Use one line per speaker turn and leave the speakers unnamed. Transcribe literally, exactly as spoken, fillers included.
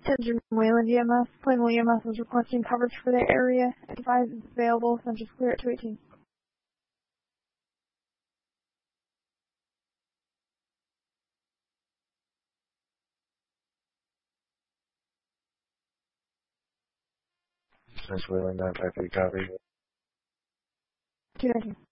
Attention Wayland E M S. Plainville E M S is requesting coverage for their area. If advised is available, then just clear at two eighteen.
Since Wayland nine five three copy.
two nineteen.